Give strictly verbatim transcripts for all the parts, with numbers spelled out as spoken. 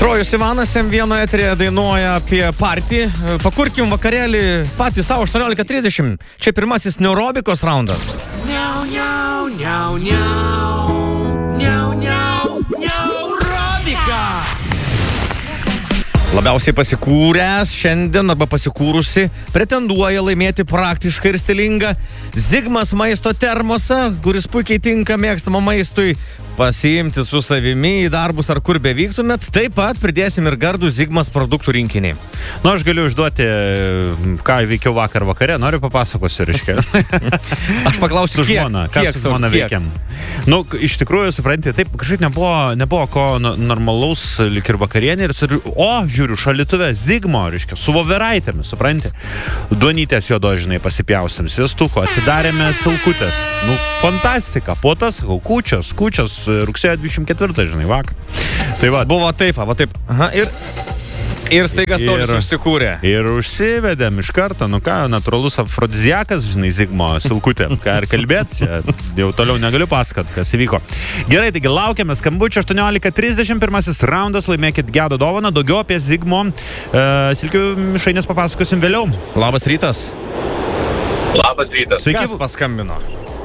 Trojus Ivanas M vieno eterėje dainuoja apie partį. Pakurkim vakarėlį patį savo aštuoniolika trisdešimt. Čia pirmasis neurobikos raundas. Niau, niau, niau, niau, niau, niau, neurobika. Labiausiai pasikūręs šiandien arba pasikūrusi pretenduoja laimėti praktišką ir stilingą Zigmas maisto termosą, kuris puikiai tinka mėgstamą maistui pasiimti su savimi į darbus ar kur bevyktumėt. Taip pat pridėsim ir gardų Zigmas produktų rinkinį. Nu, aš galiu užduoti, ką veikiau vakar vakare, noriu papasakosiu, reiškia. Aš paklausiu, su žmona, ką kiek, su žmona veikiam. Nu, iš tikrųjų, supranti, taip, kažkaip nebuvo, nebuvo ko normalaus lik ir vakarienė. Ir, o, žiūriu, šalituvė Zigmo, reiškia, su voveraitėmis, supranti. Duonytės juodo, žinai, pasipjaustėm, sviestuko, atsidarėme salkutės. Nu, fantastika. Po tas, sakau, kūčios, kūčios rugsėjo dvidešimt ketvirtą, žinai, vakar. Tai va. Buvo taip, va taip. Aha, ir, ir staiga Saulius užsikūrė. Ir užsivedėm iš karto, nu ką, natūralus afrodiziakas, žinai, Zigmo silkutė. Ką ir kalbėt, čia jau toliau negaliu pasakot, kas įvyko. Gerai, taigi laukiame skambučio aštuoniolika trisdešimt, pirmasis raundas, laimėkit gedo dovaną. Daugiau apie Zigmo uh, silkių mišrainės papasakosim vėliau. Labas rytas. Labas rytas. Sveiki. Kas paskambino?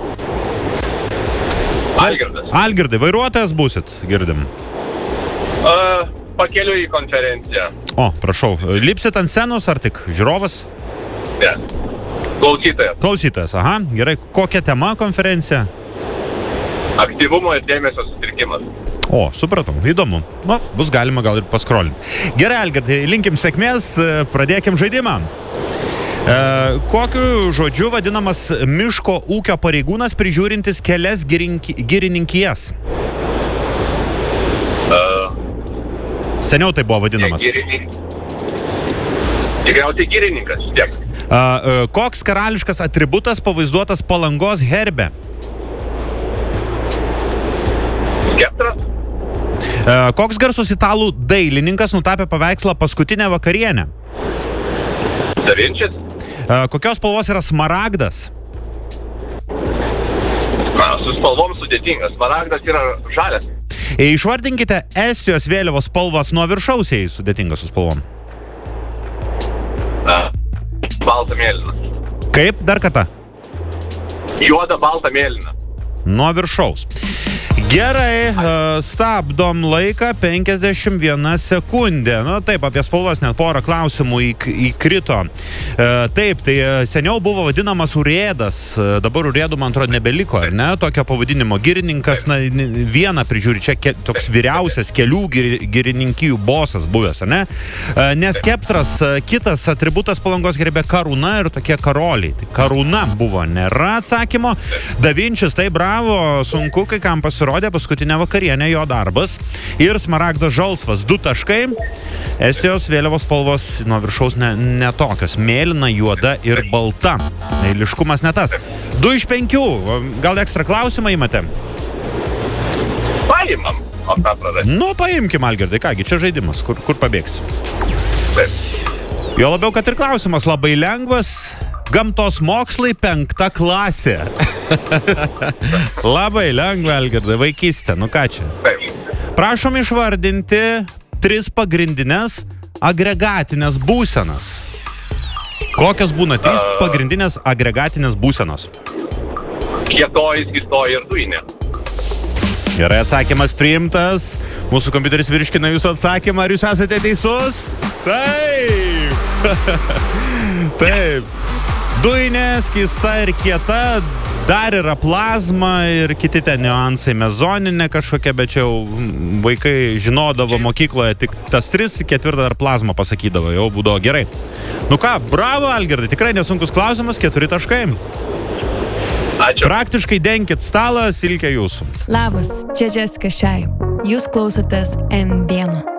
Algirdas. Algirdai, vairuotojas būsit, girdim. Uh, pakeliu į konferenciją. O, prašau, lipsit ant scenos ar tik žiūrovas? Ne. Klausytojas. Klausytojas, aha, gerai. Kokia tema konferencija? Aktyvumo ir dėmesio sutrikimas. O, supratau, įdomu. Nu, bus galima gal ir paskrolinti. Gerai, Algirdai, linkim sėkmės, pradėkim žaidimą. E, kokiu žodžiu vadinamas miško ūkio pareigūnas prižiūrintis kelias girinki, girininkijas? Uh, Seniau tai buvo vadinamas. Girinin... Tikriausiai girininkas, tiek. E, e, koks karališkas atributas pavaizduotas Palangos herbe? Skeptras? E, koks garsus italų dailininkas nutapė paveikslą Paskutinė vakarienė? Da Vinčis? Kokios spalvos yra smaragdas? Na, su spalvom sudėtingas. Smaragdas yra žalias. Išvardinkite Estijos vėliavos spalvas nuo viršaus, jei sudėtingas su spalvom. Na, balta mėlyna. Kaip? Dar kartą. Juoda, balta, mėlyna. Nuo viršaus. Gerai, stabdom laiką, penkiasdešimt viena sekundė. Nu, taip, apie spalvas net porą klausimų įkrito. Taip, tai seniau buvo vadinamas urėdas, dabar urėdų, man atrodo, nebeliko, ar ne? Tokio pavadinimo girininkas, na, vieną prižiūri, čia ke, toks vyriausias kelių gir, girininkijų bosas buvęs, ar ne? Nes skeptras, kitas atributas Palangos herbe karūna ir tokie karoliai. Tai karūna buvo, nėra atsakymo. Da Vinčis, tai bravo, sunku, kai kam pasirodė. Paskutinė vakarienė jo darbas. Ir smaragdas žalsvas, du taškai. Estijos vėliavos spalvos nuo viršaus ne, ne tokios. Mėlyna, juoda ir balta. Eiliškumas ne tas. Du iš penkių. Gal ekstra klausimą įmate? Paimam. O ką pradėti? Nu, paimkim, Algirdai. Kągi, čia žaidimas. Kur, kur pabėgsi? Taip. Jo labiau, kad ir klausimas labai lengvas. Gamtos mokslai penkta klasė. Labai lengva, Algirdai, vaikystė. Nu ką čia? Taip. Prašom išvardinti tris pagrindinės agregatinės būsenas. Kokios būna trys uh, pagrindinės agregatinės būsenos? Kietoji, skystoji ir dujinė. Gerai, atsakymas priimtas. Mūsų kompiuteris virškina jūsų atsakymą. Ar jūs esate teisus? Taip. Taip. Dujinė, skysta ir kieta, dar yra plazma ir kiti ten niuansai, mezoninė kažkokia, bet čia jau vaikai žinodavo mokykloje tik tas tris, ketvirtą dar plazmą pasakydavo, jau būdavo gerai. Nu ką, bravo, Algirdai, tikrai nesunkus klausimas, keturi taškai. Ačiū. Praktiškai denkit stalą, silkė jūsų. Labas, čia Jessica Shai. Jūs klausotės M vieno.